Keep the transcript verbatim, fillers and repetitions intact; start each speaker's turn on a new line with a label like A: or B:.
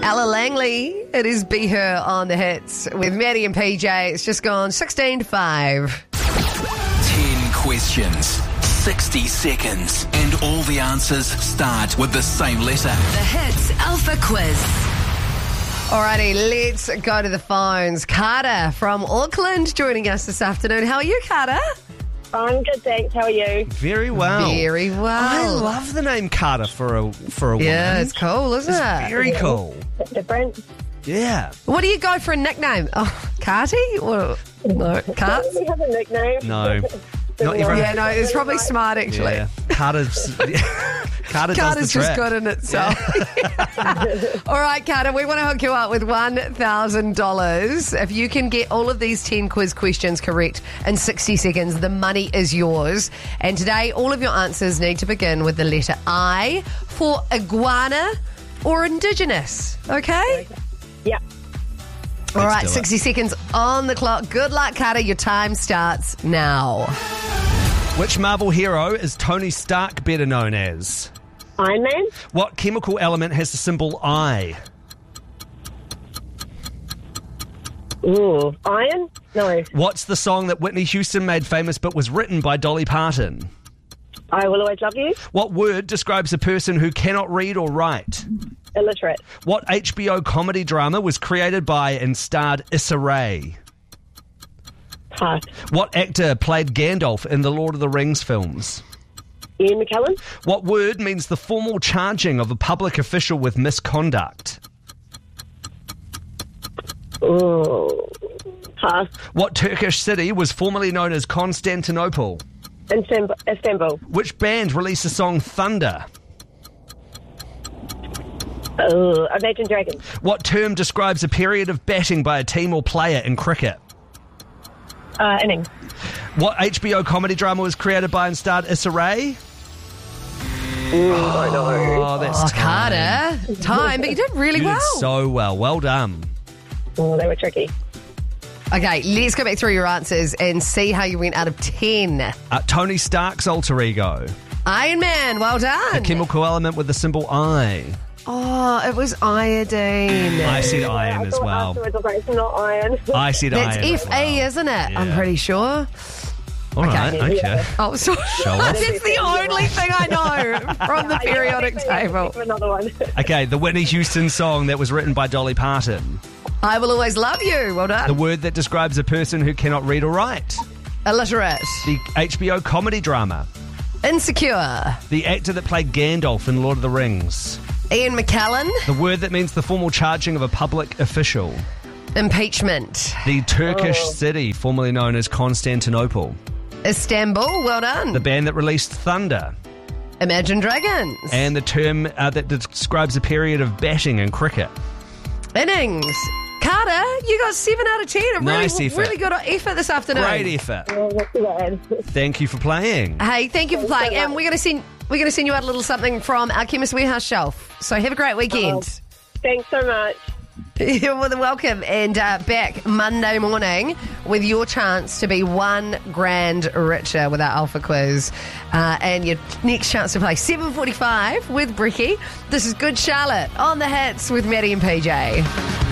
A: Ella Langley, it is Be Her on the Hits with Maddie and P J. It's just gone sixteen to five.
B: ten questions, sixty seconds, and all the answers start with the same letter.
C: The Hits Alpha Quiz.
A: Alrighty, let's go to the phones. Carter from Auckland joining us this afternoon. How are you, Carter?
D: I'm good, thanks. How are you?
E: Very well.
A: Very well.
E: I love the name Carter for a for a woman.
A: Yeah, it's cool, isn't
E: It's
A: it?
E: very cool.
D: Bit different.
E: Yeah.
A: What do you go for a nickname? Oh, Carty? Or, no, Cart?
D: Does he have a nickname?
E: No. Not everyone.
A: Yeah, no, it's probably smart, actually.
E: Yeah. Carter's Carter
A: Carter's
E: does the
A: just
E: trick.
A: good in itself. All right, Carter, we want to hook you up with one thousand dollars. If you can get all of these ten quiz questions correct in sixty seconds, the money is yours. And today, all of your answers need to begin with the letter I for iguana or indigenous. Okay?
D: Yeah.
A: All
E: Let's
A: right,
E: do it.
A: sixty seconds on the clock. Good luck, Carter. Your time starts now.
E: Which Marvel hero is Tony Stark better known as?
D: Iron Man?
E: What chemical element has the symbol I?
D: Ooh. Iron? No.
E: What's the song that Whitney Houston made famous but was written by Dolly Parton?
D: I Will Always Love You?
E: What word describes a person who cannot read or write?
D: Illiterate.
E: What H B O comedy drama was created by and starred Issa Rae?
D: Pass.
E: What actor played Gandalf in the Lord of the Rings films?
D: Ian McKellen?
E: What word means the formal charging of a public official with misconduct?
D: Ooh. Pass.
E: What Turkish city was formerly known as Constantinople?
D: Istanbul. Istanbul.
E: Which band released the song Thunder?
D: Ooh. Imagine Dragons.
E: What term describes a period of batting by a team or player in cricket?
D: Uh, innings.
E: What H B O comedy drama was created by and starred Issa Rae?
D: Ooh, I know.
E: Oh, that's
A: Oh,
E: time.
A: Carter. Time, but you did really
E: You
A: well.
E: did so well. Well done.
D: Oh, they were tricky.
A: Okay, let's go back through your answers and see how you went out of ten.
E: Uh, Tony Stark's alter ego.
A: Iron Man, well done.
E: A chemical element with the symbol I.
A: Oh, it was iodine.
E: I said
D: I
E: iron as
D: thought
E: well.
D: afterwards I was like, it's not iron.
E: I said
A: That's
E: iron. as
A: F A,
E: well.
A: isn't it? I'm
E: Yeah.
A: pretty sure.
E: All right, okay.
D: Yeah.
A: Oh, sorry.
E: Show off.
A: That's the only thing I know from the periodic table.
D: Another one.
E: Okay, the Whitney Houston song that was written by Dolly Parton.
A: I Will Always Love You. Well
E: The
A: done.
E: word that describes a person who cannot read or write.
A: Illiterate.
E: The H B O comedy drama.
A: Insecure.
E: The actor that played Gandalf in Lord of the Rings.
A: Ian McKellen.
E: The word that means the formal charging of a public official.
A: Impeachment.
E: The Turkish
D: Oh.
E: city formerly known as Constantinople.
A: Istanbul. Well done.
E: The band that released Thunder.
A: Imagine Dragons.
E: And the term uh, that describes a period of batting in cricket.
A: Innings. Carter, you got seven out of ten. A
E: Nice
A: really,
E: effort.
A: really good effort this afternoon.
E: Great effort.
D: Oh, not too bad.
E: Thank you for playing.
A: Hey, thank you for
D: Thanks so
A: playing. And
D: much.
A: we're gonna send we're gonna send you out a little something from our Chemist Warehouse shelf. So have a great weekend.
D: Thanks so much.
A: You're more than welcome. And uh, back Monday morning with your chance to be one grand richer with our Alpha Quiz. Uh, and your next chance to play seven forty-five with Bricky. This is Good Charlotte on the Hits with Maddie and P J.